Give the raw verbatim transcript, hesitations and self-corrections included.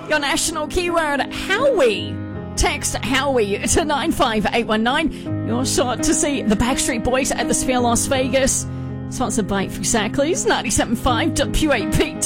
Your national keyword, Howie. Text Howie to nine five eight one nine. Your shot to see the Backstreet Boys at the Sphere Las Vegas. Sponsored by Fusackley's ninety-seven point five W A P T.